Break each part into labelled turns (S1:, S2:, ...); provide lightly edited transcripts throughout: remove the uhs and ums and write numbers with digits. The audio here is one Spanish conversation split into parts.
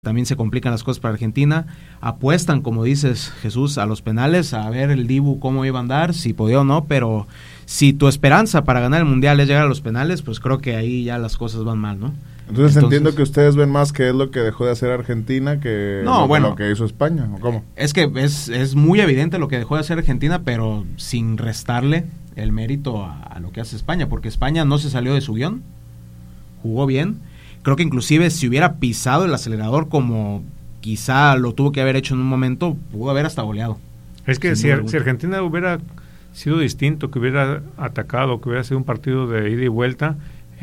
S1: también se complican las cosas para Argentina. Apuestan, como dices, Jesús, a los penales, a ver el Dibu cómo iba a andar, si podía o no, pero si tu esperanza para ganar el Mundial es llegar a los penales, pues creo que ahí ya las cosas van mal, ¿no?
S2: Entonces entiendo que ustedes ven más que es lo que dejó de hacer Argentina que lo que hizo España, ¿o cómo?
S1: Es que es muy evidente lo que dejó de hacer Argentina, pero sin restarle el mérito a lo que hace España, porque España no se salió de su guión, jugó bien. Creo que inclusive si hubiera pisado el acelerador como quizá lo tuvo que haber hecho en un momento, pudo haber hasta goleado.
S3: Es que si Argentina hubiera sido distinto, que hubiera atacado, que hubiera sido un partido de ida y vuelta,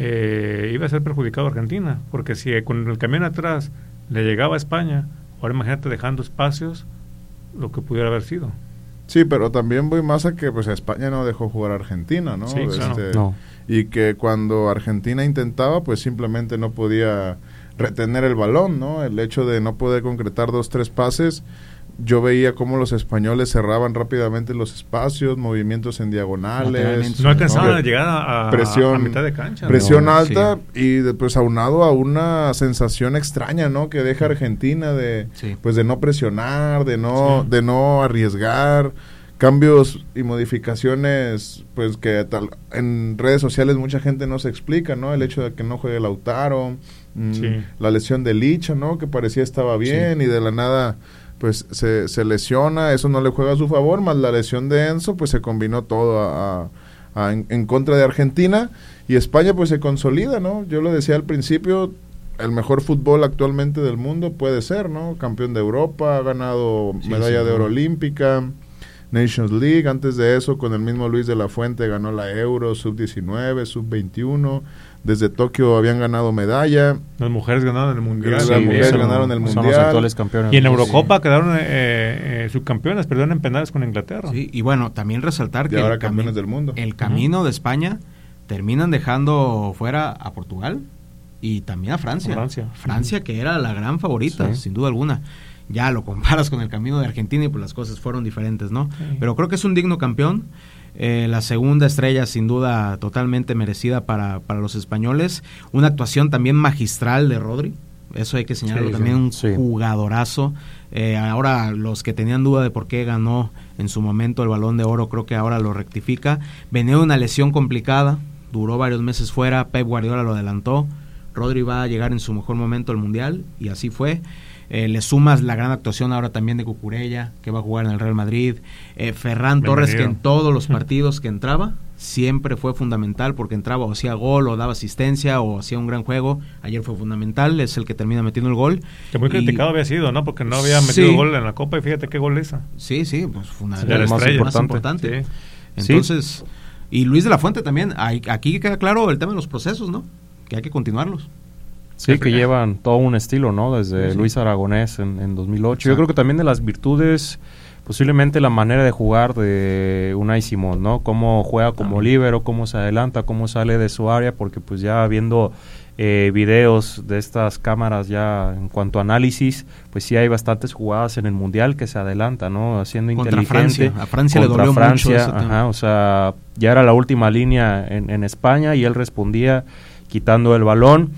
S3: iba a ser perjudicado a Argentina, porque si con el camión atrás le llegaba a España, ahora imagínate dejando espacios, lo que pudiera haber sido.
S2: Sí, pero también voy más a que pues España no dejó jugar a Argentina, ¿no?
S3: Sí, claro.
S4: No.
S2: Y que cuando Argentina intentaba, pues simplemente no podía retener el balón, ¿no? El hecho de no poder concretar 2-3 pases, yo veía cómo los españoles cerraban rápidamente los espacios, movimientos en diagonales.
S3: No alcanzaban a llegar a mitad de cancha.
S2: Presión alta y después aunado a una sensación extraña, ¿no? Que deja Argentina de no presionar, de no arriesgar. Cambios y modificaciones, pues que en redes sociales mucha gente no se explica, ¿no? El hecho de que no juegue Lautaro, la lesión de Licha, ¿no? Que parecía estaba bien y de la nada pues se lesiona, eso no le juega a su favor, más la lesión de Enzo, pues se combinó todo en contra de Argentina, y España pues se consolida, ¿no? Yo lo decía al principio, el mejor fútbol actualmente del mundo puede ser, ¿no? Campeón de Europa, ha ganado medalla de oro olímpica, Nations League, antes de eso con el mismo Luis de la Fuente ganó la Euro, Sub-19, Sub-21, desde Tokio habían ganado medalla.
S3: Las mujeres ganaron el Mundial.
S2: Las mujeres ganaron el Mundial.
S4: Son los actuales campeones.
S3: Y en Eurocopa quedaron subcampeones, perdieron en penales con Inglaterra.
S1: Sí, y bueno, también resaltar que
S2: ahora campeones del mundo.
S1: El camino de España terminan dejando fuera a Portugal y también a Francia. Francia, que era la gran favorita, sin duda alguna. Ya lo comparas con el camino de Argentina y pues las cosas fueron diferentes, ¿no? Sí. Pero creo que es un digno campeón. La segunda estrella sin duda totalmente merecida para los españoles. Una actuación también magistral de Rodri. Eso hay que señalarlo también, un jugadorazo. Ahora los que tenían duda de por qué ganó en su momento el Balón de Oro, creo que ahora lo rectifica. Venía de una lesión complicada, duró varios meses fuera, Pep Guardiola lo adelantó. Rodri va a llegar en su mejor momento al Mundial y así fue. Le sumas la gran actuación ahora también de Cucurella, que va a jugar en el Real Madrid, Ferran Torres, que en todos los partidos que entraba siempre fue fundamental, porque entraba o hacía gol o daba asistencia o hacía un gran juego. Ayer fue fundamental, es el que termina metiendo el gol.
S3: Que muy criticado había sido, ¿no? Porque no había metido gol en la Copa y fíjate qué gol esa.
S1: Sí, pues
S3: fundamental,
S1: más importante. Sí. Entonces, y Luis de la Fuente también, aquí queda claro el tema de los procesos, ¿no? Que hay que continuarlos.
S4: Sí, que llevan todo un estilo, ¿no? Desde Luis Aragonés en 2008. Exacto. Yo creo que también de las virtudes, posiblemente la manera de jugar de Unai Simón, ¿no? Cómo juega como líbero, cómo se adelanta, cómo sale de su área, porque pues ya viendo videos de estas cámaras ya en cuanto a análisis, pues sí hay bastantes jugadas en el Mundial que se adelanta, ¿no? Haciendo
S1: contra
S4: inteligente.
S1: A Francia le dolió mucho ese tema.
S4: O sea, ya era la última línea en España y él respondía quitando el balón.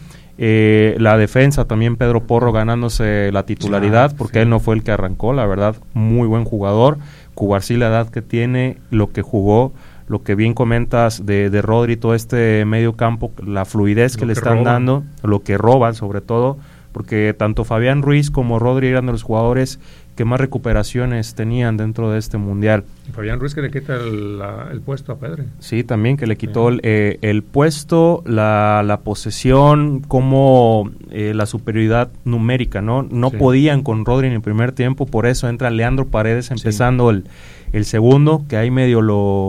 S4: La defensa también, Pedro Porro ganándose la titularidad porque él no fue el que arrancó, la verdad, muy buen jugador. Cubarsí, la edad que tiene, lo que jugó, lo que bien comentas de Rodri, todo este medio campo, la fluidez que le están dando, lo que roban sobre todo, porque tanto Fabián Ruiz como Rodri eran de los jugadores que más recuperaciones tenían dentro de este Mundial.
S3: Y Fabián Ruiz que le quita el puesto a Pedri.
S4: Sí, también que le quitó el puesto, la posesión, como la superioridad numérica, ¿no? No podían con Rodri en el primer tiempo, por eso entra Leandro Paredes empezando el segundo, que ahí medio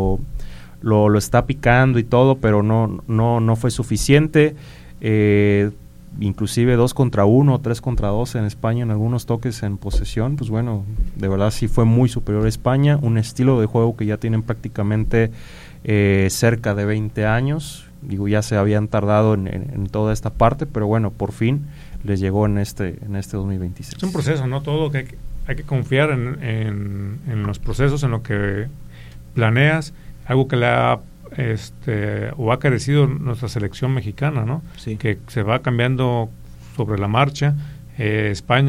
S4: lo está picando y todo, pero no fue suficiente. Inclusive 2 contra 1, 3 contra 2 en España en algunos toques en posesión, pues bueno, de verdad sí fue muy superior a España, un estilo de juego que ya tienen prácticamente cerca de 20 años, digo, ya se habían tardado en toda esta parte, pero bueno, por fin les llegó en este 2026.
S3: Es un proceso, ¿no? Todo que hay que confiar en los procesos, en lo que planeas, algo que le ha o ha carecido nuestra selección mexicana, ¿no?
S1: Sí.
S3: Que se va cambiando sobre la marcha, España